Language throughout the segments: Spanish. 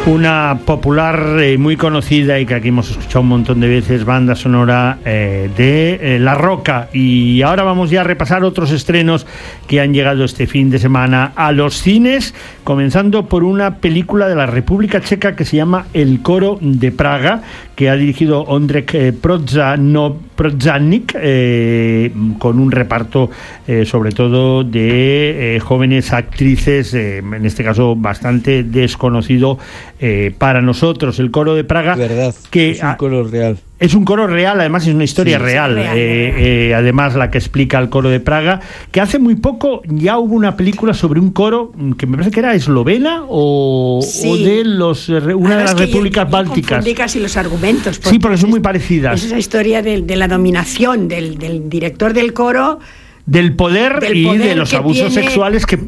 Una popular, muy conocida y que aquí hemos escuchado un montón de veces, banda sonora de La Roca. Y ahora vamos ya a repasar otros estrenos que han llegado este fin de semana a los cines, comenzando por una película de la República Checa que se llama El Coro de Praga, que ha dirigido Ondřej Prozanik, con un reparto sobre todo de jóvenes actrices, en este caso bastante desconocido para nosotros. El Coro de Praga, verdad, que es un coro real. Es un coro real, además es una historia real. Además, la que explica el Coro de Praga, que hace muy poco ya hubo una película sobre un coro que me parece que era eslovena o de una de las repúblicas bálticas. Confundí casi los argumentos. Sí, porque son muy parecidas. Es esa historia de la dominación del director del coro, del poder y de los abusos sexuales que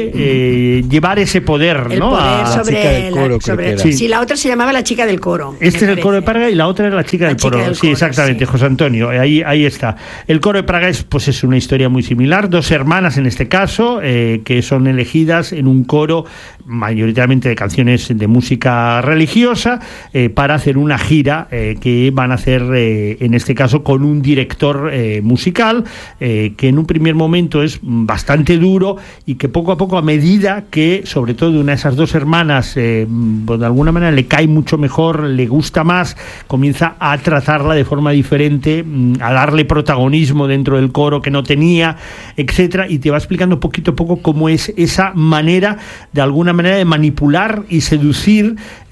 puede llevar ese poder, el ¿no? Poder sobre el coro, sí, la otra se llamaba La Chica del Coro. Este es el Coro de Praga y la otra es La Chica del Coro. Sí, exactamente, sí. José Antonio, ahí está. El Coro de Praga es una historia muy similar, dos hermanas en este caso, que son elegidas en un coro mayoritariamente de canciones de música religiosa, para hacer una gira que van a hacer en este caso con un director musical, que en un primer momento es bastante duro y que poco a poco, a medida que sobre todo una de esas dos hermanas pues de alguna manera le cae mucho mejor, le gusta más, comienza a tratarla de forma diferente, a darle protagonismo dentro del coro que no tenía, etcétera, y te va explicando poquito a poco cómo es esa manera, de alguna manera, de manipular y seducir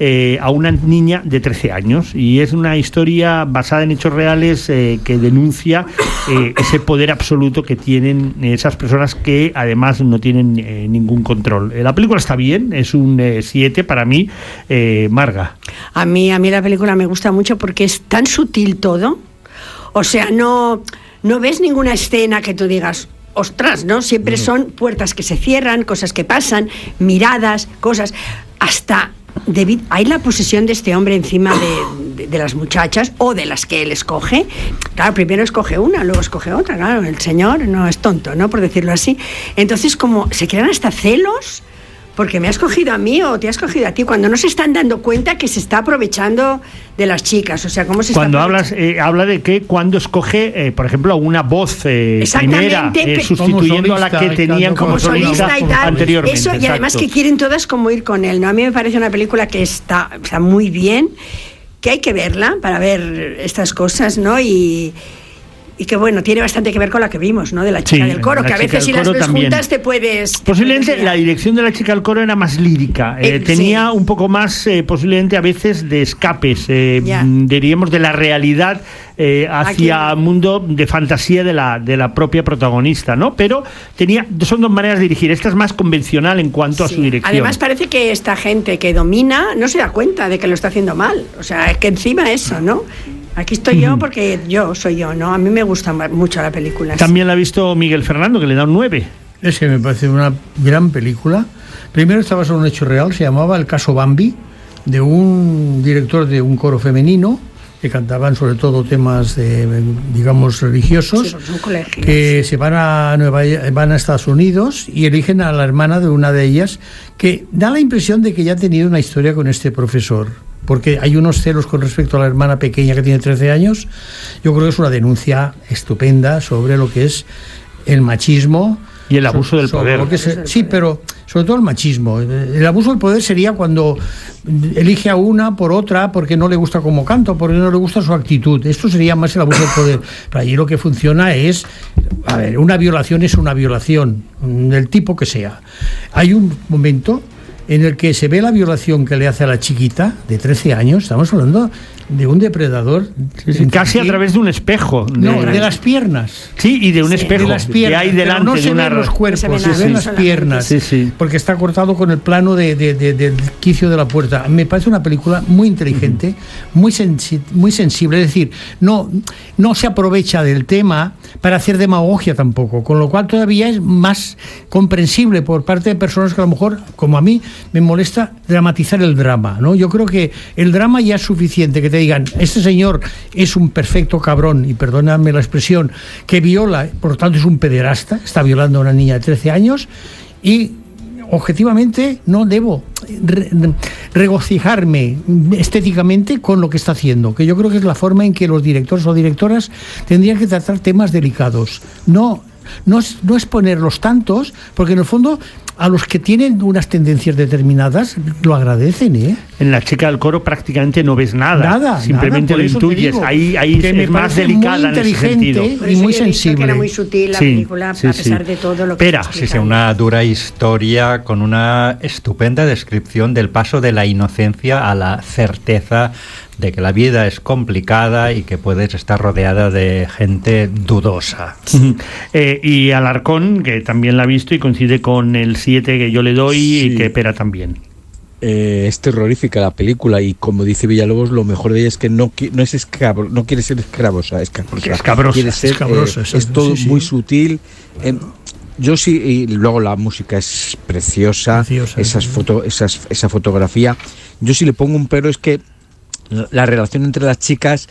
a una niña de 13 años, y es una historia basada en hechos reales que denuncia ese poder absoluto que tienen esas personas que además no tienen ningún control. La película está bien, es un 7 para mí. Marga. A mí la película me gusta mucho porque es tan sutil todo, o sea, no ves ninguna escena que tú digas ostras, ¿no? Siempre son puertas que se cierran, cosas que pasan, miradas, cosas, hasta hay la posesión de este hombre encima de las muchachas o de las que él escoge. Claro, primero escoge una, luego escoge otra. Claro, el señor no es tonto, ¿no? Por decirlo así. Entonces, como se crean hasta celos porque me ha escogido a mí o te ha escogido a ti, cuando no se están dando cuenta que se está aprovechando de las chicas. O sea, ¿cómo se está habla de que cuando escoge, por ejemplo, a una voz primera, sustituyendo a la que tenían como solista y tal, anteriormente. Eso, y además que quieren todas como ir con él, ¿no? A mí me parece una película que está muy bien, que hay que verla para ver estas cosas, ¿no? Y que bueno, tiene bastante que ver con la que vimos, ¿no? De La Chica del Coro, que a veces si las ves juntas te puedes... Posiblemente la dirección de La Chica del Coro era más lírica, tenía un poco más, posiblemente a veces, de escapes, diríamos, de la realidad hacia un mundo de fantasía de la propia protagonista, ¿no? Pero son dos maneras de dirigir. Esta es más convencional en cuanto a su dirección. Además parece que esta gente que domina no se da cuenta de que lo está haciendo mal, o sea, es que encima eso, ¿no? Aquí estoy yo porque soy yo, ¿no? A mí me gusta mucho la película. También la ha visto Miguel Fernando, que le da un 9. Es que me parece una gran película. Primero estaba sobre un hecho real, se llamaba El caso Bambi, de un director de un coro femenino, que cantaban sobre todo temas digamos religiosos, que se van a Estados Unidos y eligen a la hermana de una de ellas, que da la impresión de que ya ha tenido una historia con este profesor, porque hay unos celos con respecto a la hermana pequeña que tiene 13 años. Yo creo que es una denuncia estupenda sobre lo que es el machismo y el abuso del poder. Sí, pero sobre todo el machismo. El abuso del poder sería cuando elige a una por otra porque no le gusta cómo canta, porque no le gusta su actitud. Esto sería más el abuso del poder. Pero allí lo que funciona es, una violación es una violación, del tipo que sea. Hay un momento en el que se ve la violación que le hace a la chiquita de 13 años, estamos hablando de un depredador. Casi a través de un espejo. De las piernas. Sí, y de un espejo de las piernas, que hay delante. No se ven los cuerpos, se ven las piernas. Porque está cortado con el plano del quicio de la puerta. Me parece una película muy inteligente, muy sensible. Es decir, no se aprovecha del tema para hacer demagogia tampoco, con lo cual todavía es más comprensible por parte de personas que a lo mejor, como a mí, me molesta dramatizar el drama, ¿no? Yo creo que el drama ya es suficiente, que te digan, este señor es un perfecto cabrón, y perdóname la expresión, que viola, por lo tanto es un pederasta, está violando a una niña de 13 años, y objetivamente no debo regocijarme estéticamente con lo que está haciendo, que yo creo que es la forma en que los directores o directoras tendrían que tratar temas delicados. No exponerlos tantos, porque en el fondo a los que tienen unas tendencias determinadas lo agradecen, ¿eh? En La chica del coro prácticamente no ves nada, simplemente lo intuyes. Ahí es más delicada en ese sentido. Y muy sensible. Que era muy sutil la película, a pesar de todo lo que Pero sí, una dura historia con una estupenda descripción del paso de la inocencia a la certeza de que la vida es complicada y que puedes estar rodeada de gente dudosa. Y Alarcón, que también la ha visto y coincide con el 7 que yo le doy y que Pera también. Es terrorífica la película y, como dice Villalobos, lo mejor de ella es que no quiere ser escabrosa. Es todo muy sutil. Yo sí, y luego la música es preciosa, esa fotografía. Yo sí le pongo un pero, es que la relación entre las chicas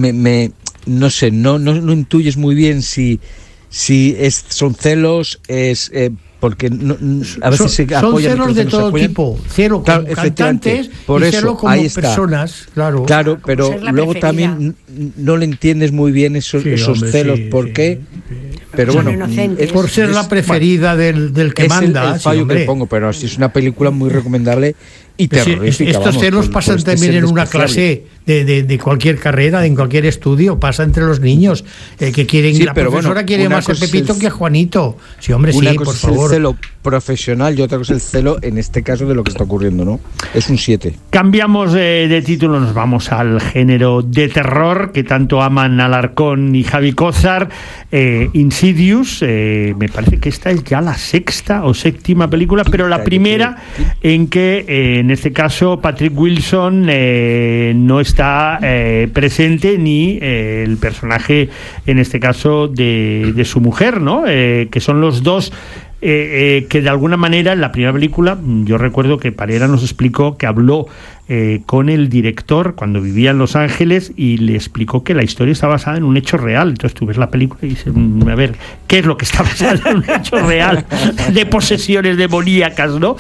no sé, no intuyes muy bien si son celos, porque a veces se apoyan, son celos de todo tipo, celo como cantantes por y eso, celo como personas, claro, pero luego también no le entiendes muy bien esos celos, ¿por qué? Pero bueno, por ser la preferida del que manda. El fallo que le pongo, pero sí es una película muy recomendable y terrorífica. Estos celos pasan también en una clase de cualquier carrera, en cualquier estudio, pasa entre los niños que quieren, la profesora quiere más a Pepito que a Juanito. Sí, hombre, sí, por favor. El celo profesional y otra cosa es el celo, en este caso, de lo que está ocurriendo, ¿no? Es un 7. Cambiamos de título, nos vamos al género de terror que tanto aman Alarcón y Javi Cózar. Insidious, me parece que esta es ya la sexta o séptima película, pero la primera en que en este caso Patrick Wilson no está presente, ni el personaje en este caso de su mujer, ¿no? Que son los dos que de alguna manera en la primera película, yo recuerdo que Parera nos explicó que habló con el director cuando vivía en Los Ángeles y le explicó que la historia está basada en un hecho real. Entonces tú ves la película y dices, a ver, ¿qué es lo que está basado en un hecho real de posesiones demoníacas, ¿no?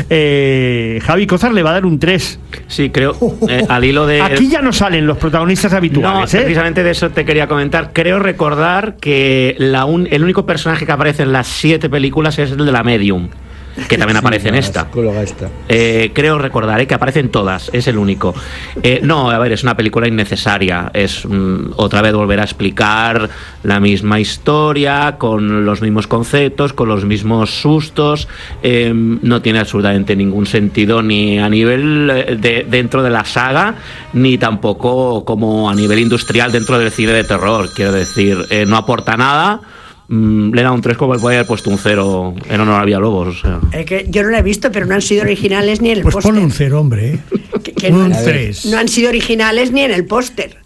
Javi Cózar le va a dar un 3. Sí, creo, al hilo de... Aquí ya no salen los protagonistas habituales. No, precisamente de eso te quería comentar. Creo recordar que el único personaje que aparece en las 7 películas es el de la Medium, que también aparece en esta. Creo recordar que aparece en todas, es el único. No, a ver, es una película innecesaria. Es otra vez volver a explicar la misma historia, con los mismos conceptos, con los mismos sustos. No tiene absolutamente ningún sentido, ni a nivel dentro de la saga, ni tampoco como a nivel industrial dentro del cine de terror. Quiero decir, no aporta nada. Le da un 3 como le podía haber puesto un 0 en honor a Villalobos, o sea. Que yo no la he visto, pero no han sido originales ni en el póster. Pues ponle un 0, hombre. Un 3. No han sido originales ni en el póster.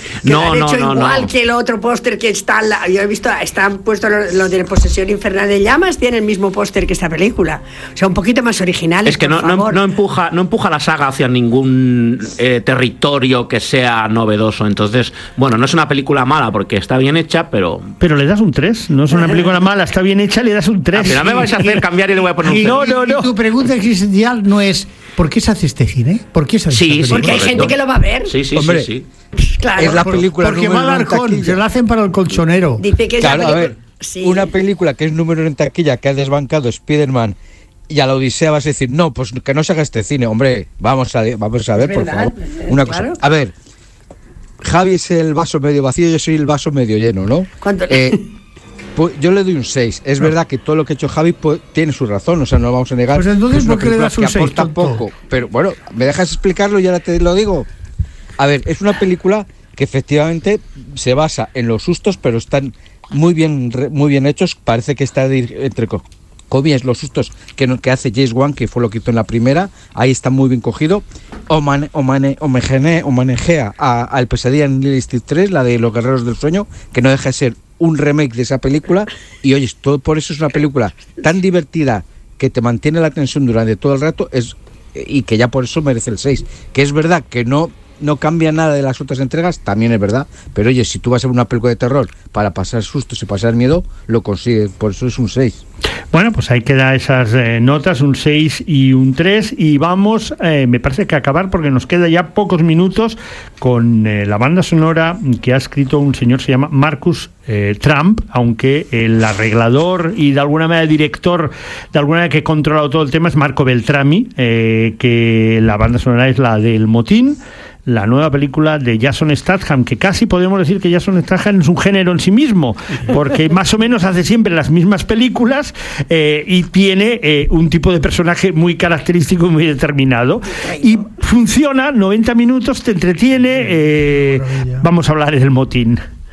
Igual que el otro póster que está yo he visto, están puestos lo de Posesión Infernal de Llamas, tiene el mismo póster que esta película, o sea, un poquito más original. Es que no empuja la saga hacia ningún territorio que sea novedoso. Entonces, bueno, no es una película mala porque está bien hecha, pero le das un 3. No es una película mala, está bien hecha, le das un 3. Al final me vais a hacer cambiar y le voy a poner un 0. No. Tu pregunta existencial no es ¿por qué se hace este cine? ¿Por qué se hace esta película? Porque hay gente que lo va a ver. Sí. Hombre, sí. Claro, es la película porque va a dar con, se la hacen para el colchonero. Dice que es claro, a ver, una película que es número en taquilla, que ha desbancado Spider-Man, y a la Odisea vas a decir, no, pues que no se haga este cine. Hombre, vamos a ver, por favor. Una cosa. A ver, Javi es el vaso medio vacío, yo soy el vaso medio lleno, ¿no? ¿Cuánto? Pues yo le doy un 6. Es verdad que todo lo que ha hecho Javi tiene su razón, o sea, no lo vamos a negar. Pues entonces, ¿por qué le das un 6? Poco, pero bueno, ¿me dejas explicarlo y ahora te lo digo? A ver, es una película que efectivamente se basa en los sustos, pero están muy bien hechos. Parece que está entre comillas los sustos que hace James Wan, que fue lo que hizo en la primera. Ahí está muy bien cogido. Homenajea a El Pesadilla en Elm Street 3, la de Los Guerreros del Sueño, que no deja de ser un remake de esa película. Y oye, todo por eso es una película tan divertida que te mantiene la tensión durante todo el rato, y que ya por eso merece el 6. Que es verdad que no no cambia nada de las otras entregas, también es verdad, pero oye, si tú vas a ver una película de terror para pasar sustos y pasar miedo, lo consigues, por eso es un 6. Bueno, pues ahí queda esas notas, un 6 y un 3, y vamos, me parece que a acabar, porque nos queda ya pocos minutos, con la banda sonora que ha escrito un señor, se llama Marcus Trump, aunque el arreglador y de alguna manera director, de alguna manera que ha controlado todo el tema, es Marco Beltrami, que la banda sonora es la del Motín, la nueva película de Jason Statham, que casi podemos decir que Jason Statham es un género en sí mismo, porque más o menos hace siempre las mismas películas y tiene un tipo de personaje muy característico y muy determinado. Y funciona, 90 minutos, te entretiene. Vamos a hablar del Motín.